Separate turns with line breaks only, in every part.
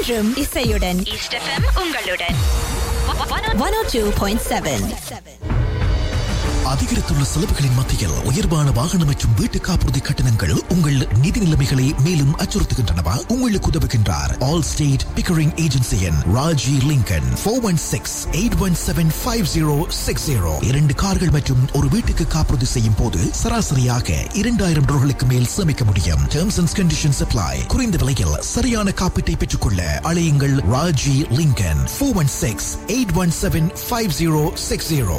என்றும் இசையுடன்
east FM உங்களுடன்
102.7.
அதிகரித்துள்ள செலவுகளின் மத்தியில் உயர்வான வாகனம் மற்றும் வீட்டு காப்புறுதி கட்டணங்கள் உங்கள் நிதி நிலைமைகளை மேலும் அச்சுறுத்துகின்றனவா? உங்களுக்கு உதவுகின்றார் all state Pickering ஏஜென்சியின் Raji Lincoln. 416-817-5060. 2 கார்கள் மற்றும் ஒரு வீட்டுக்கு காப்புறுதி செய்யும் போது சராசரியாக $2,000 மேல் சேமிக்க முடியும். Terms and conditions apply. குறைந்த விலையில் சரியான காப்பீட்டை பெற்றுக்கொள்ள அழையுங்கள் Raji Lincoln. 416-817-5060.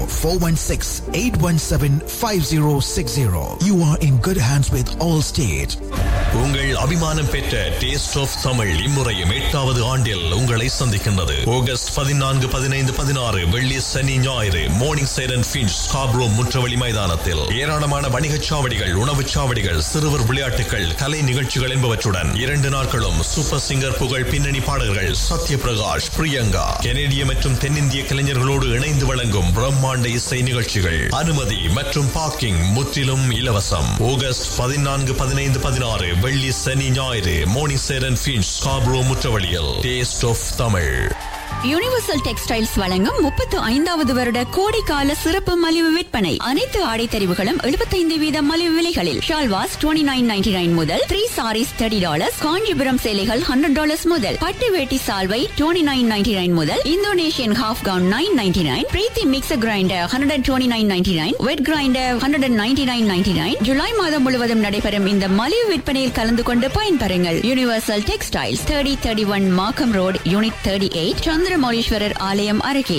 416-817-5060. You are in good hands with Allstate.
உங்கள் அபிமானம் பெற்ற டேஸ்ட் ஆஃப் தமிழ் இம்முறையும் 8வது ஆண்டில் உங்களை சந்திக்கின்றது. ஆகஸ்ட் 14, 15, 16 வெள்ளி சனி ஞாயிறு மார்னிங் சைரன் ஃபின்ச் ஸ்காப்ரோ முற்றவழி மைதானத்தில் ஏராளமான வணிகச் சாவடிகள், உணவுச் சாவடிகள், சிறுவர் விளையாட்டுகள், கலை நிகழ்ச்சிகள் என்பவற்றுடன் 2 நாட்களும் சூப்பர் சிங்கர் புகழ் பின்னணி பாடகர்கள் சத்ய பிரகாஷ், பிரியங்கா, கெனடிய மற்றும் தென்னிந்திய கலைஞர்களோடு இணைந்து வழங்கும் பிரம்மாண்ட இசை நிகழ்ச்சிகள். அனுமதி மற்றும் பார்க்கிங் முற்றிலும் இலவசம். ஆகஸ்ட் 14, 15, 16 வெள்ளி சனி ஞாயிறு morning siren Finch Scarborough முற்றவழியில் taste of Tamil.
Universal textiles வழங்கும் 35வது வருட கோடைக்கால சிறப்பு மலிவு விற்பனை. அனைத்து ஆடை தெரிவுகளும் 75% மலிவு விலைகளில். ஷால்வாஸ் $29.99 முதல், 3 sarees $30, காஞ்சிபுரம் சேலைகள் $100 முதல், பட்டு வேட்டி சால்வை $29.99 முதல், இந்தோனேஷியன் ஹாஃப் கவுன் $9.99, பிரீத்தி mixer grinder $129.99, wet grinder $199.99. July மாதம் முழுவதும் நடைபெறும் இந்த மலிவு விற்பனையில் கலந்து கொண்டு பயன்பெறுங்கள். யுனிவர்சல் டெக்ஸ்டைல்ஸ் 3031 மார்க்கம் ரோட், யூனிட் 38, சந்திரமௌலீஸ்வரர் ஆலயம் அருகே.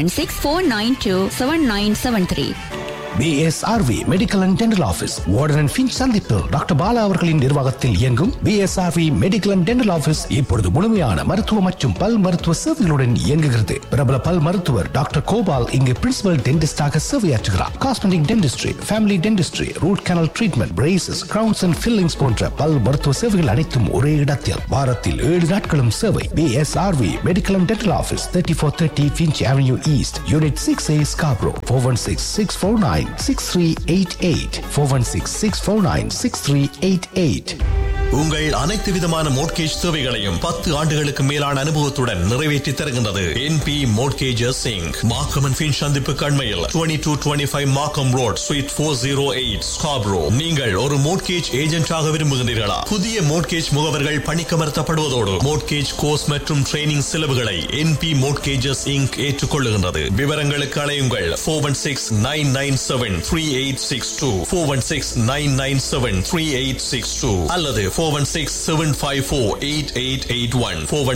416-492-7973.
BSRV medical and dental office, warden and Finch சந்திப்பு. டாக்டர் பாலா அவர்களின் நிர்வாகத்தில் இயங்கும் BSRV medical and dental office இப்பொழுது முழுமையான மருத்துவ மற்றும் பல் மருத்துவ சேவைகளுடன் இயங்குகிறது. பிரபல பல் மருத்துவர் டாக்டர் கோபால் இங்கு principal டென்டிஸ்டாக சேவையாற்றுகிறார். Cosmetic dentistry, family dentistry, root canal treatment, braces, crowns and fillings போன்ற பல் மருத்துவ சேவைகள் அனைத்தும் ஒரே இடத்தில். வாரத்தில் 7 நாட்களும் சேவை. BSRV medical and dental office, 3430 Finch Avenue East, Unit 6A, Scarborough. 416-649-6388. 416-649-6388.
உங்கள் அனைத்து விதமான மோட்கேஜ் சேவைகளையும் 10 ஆண்டுகளுக்கு மேலான அனுபவத்துடன் நிறைவேற்றி தருகின்றது NP Mortgages Inc. Markham and Finch சந்திப்புக்கு அண்மையில் 2225 மார்க்கம் ரோட், ஸ்வீட் 408, ஸ்காப்ரோ. நீங்கள் ஒரு மோட்கேஜ் ஏஜென்டாக விரும்புகின்றீர்களா? புதிய மோட்கேஜ் முகவர்கள் பணிக்கமர்த்தப்படுவதோடு மோட்கேஜ் கோர்ஸ் மற்றும் ட்ரைனிங் செலவுகளை NP Mortgages Inc. ஏற்றுக்கொள்ளுகின்றது. விவரங்களுக்கு அழையுங்கள் 416-997-3862, 416-997-3862 அல்லது 416-754-8881,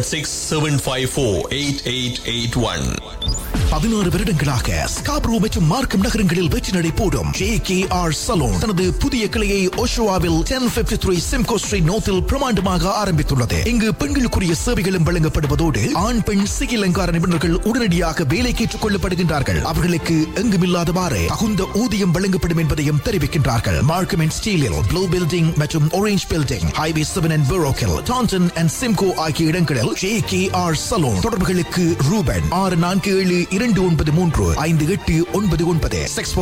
416-754-8881.
16 வருடங்களாக ஸ்காப்ரோ மற்றும் மார்க்கம் நகரங்களில் வெற்றி நடை போடும் JKR சலூன் தனது புதிய கிளையை ஓஷோவாவில் 1053 சிம்கோ ஸ்ட்ரீட் நோத்தில் பிரமாண்டமாக ஆரம்பித்துள்ளது. இங்கு பெண்களுக்குரிய சேவைகளும் வழங்கப்படுவதோடு ஆண் பெண் சிகை அலங்கார நிபுணர்கள் உடனடியாக வேலைக்கு ஏற்றுக் கொள்ளப்படுகின்றார்கள். அவர்களுக்கு எங்குமில்லாதவாறு தகுந்த ஊதியம் வழங்கப்படும் என்பதையும் தெரிவிக்கின்றார்கள். மார்க்கம் அண்ட் ஸ்டீலில் ப்ளூ பில்டிங் மற்றும் orange building, highway 7 and பரோக்கில், Tandon and Simcoe ஆகிய இடங்களில் JKR சலூன். தொடர்புகளுக்கு ரூபன் 647-293-5899,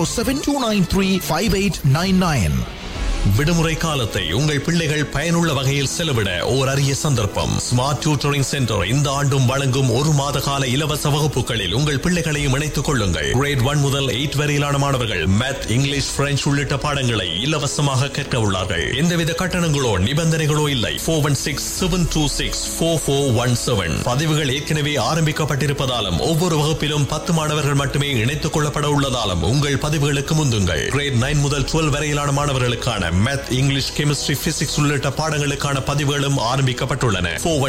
647-293-5899.
விடுமுறை காலத்தை உங்கள் பிள்ளைகள் பயனுள்ள வகையில் செலவிட ஓர் அரிய சந்தர்ப்பம். ஸ்மார்ட் டியூட்டரிங் சென்டர் இந்த ஆண்டும் வழங்கும் 1 மாத கால இலவச வகுப்புகளில் உங்கள் பிள்ளைகளையும் இணைத்துக் கொள்ளுங்கள். கிரேட் 1 முதல் 8 வரையிலான மாணவர்கள் மேத், இங்கிலீஷ், பிரெஞ்சு உள்ளிட்ட பாடங்களை இலவசமாக கற்க உள்ளார்கள். எந்தவித கட்டணங்களோ நிபந்தனைகளோ இல்லை. 416-726-4417. பதிவுகள் ஏற்கனவே ஆரம்பிக்கப்பட்டிருப்பதாலும் ஒவ்வொரு வகுப்பிலும் 10 மாணவர்கள் மட்டுமே இணைத்துக் கொள்ளப்பட உள்ளதாலும் உங்கள் பதிவுகளுக்கு முந்துங்கள். கிரேட் 9 முதல் 12 வரையிலான மாணவர்களுக்கான மேத், இங்கிலீஷ், கெமிஸ்ட்ரி, பிசிக்ஸ் உள்ளிட்ட பாடங்களுக்கான பதிவுகளும் ஆரம்பிக்கப்பட்டுள்ளன.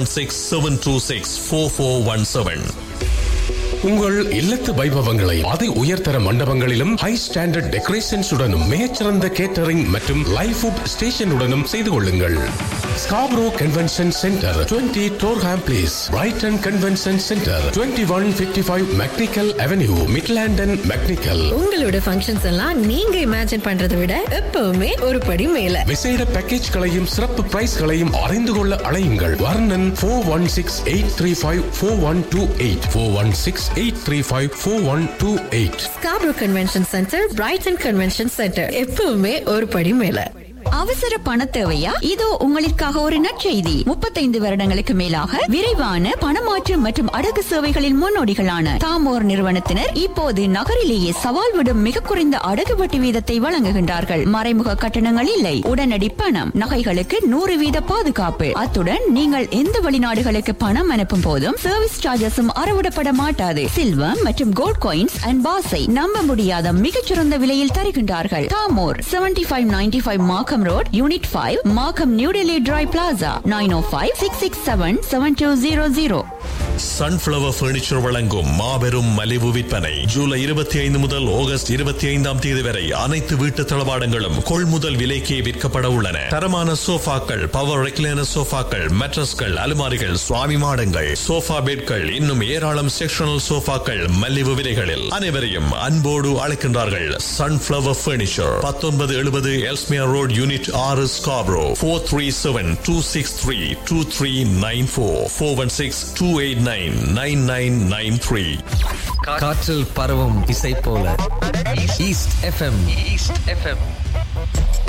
416-726-4417.
உங்கள் இல்லத்து வைபவங்களை அதி உயர்தர மண்டபங்களிலும் ஹை ஸ்டாண்டர்ட் டெக்கரேஷன்ஸ் உடனும் மிகச்சிறந்த கேட்டரிங் மற்றும் லைவ் ஃபுட் ஸ்டேஷனுடனும் செய்து கொள்ளுங்கள். Scarborough convention centre, 20 Durham place, Brayton convention centre, 2155 mechanical avenue, மிட்லாண்டன் mechanical.
உங்களோட ஃபங்க்ஷன்ஸ் எல்லாம் நீங்க இமேஜின் பண்றதை விட எப்பவுமே ஒரு படி மேல.
விசேட பேக்கேஜ்களையும் சிறப்பு பிரைஸ்களையும் அறிந்து கொள்ள அழையுங்கள். வர்ணன் 416-835-4128, 416-835-4128.
Scarborough convention centre, Brayton convention centre, எப்பவுமே ஒரு படி மேல.
அவசர பண தேவையா? இதோ உங்களுக்காக ஒரு நற்செய்தி. 35 வருடங்களுக்கு மேலாக விரைவான பணமாற்று மற்றும் அடகு சேவைகளின் முன்னோடிகளான தாமோர் நிறுவனத்தினர் இப்போது நகரிலேயே சவால் விடும் மிக குறைந்த அடகு வட்டி வீதத்தை வழங்குகின்றார்கள். மறைமுக கட்டணங்கள் இல்லை, உடனடி பணம், நகைகளுக்கு 100% பாதுகாப்பு. அத்துடன் நீங்கள் எந்த வெளிநாடுகளுக்கு பணம் அனுப்பும் போதும் சர்வீஸ் சார்ஜஸும் அறவிடப்பட மாட்டாது. சில்வர் மற்றும் கோல்ட் காயின்ஸ் அண்ட் பாஸை நம்ப முடியாத மிகச்சிறந்த விலையில் தருகின்றார்கள். தாமோர் 7595 மார்க்கம் ரோட், யூனிட் 5, மார்க்கம் new Delhi try plaza, 9056677200.
Sunflower furniture வழங்கும் மாபெரும் மலிவு விற்பனை ஜூலை 25 முதல் ஆகஸ்ட் 25ஆம் தேதி வரை அனைத்து வீட்டு தளவாடங்களும் கொள்முதல் விலைக்கே விற்கப்பட உள்ளன. தரமான சோஃபாக்கள், பவர் ரெக்லைனர் சோஃபாக்கள், மேட்ரஸ்கள், அலுமாரிகள், சுவாமி மாடங்கள், சோஃபா பெட்கள், இன்னும் ஏராளம் செக்ஷனல் சோஃபாக்கள் மலிவு விலைகளில். அனைவரையும் அன்போடு அழைக்கின்றார்கள் sunflower furniture, 1970 Ellesmere road, unit 6, Scarborough. 437-263-2394 416-289-9993.
காற்றில் பரவும் இசை போல ஈஸ்ட் எஃப்எம்.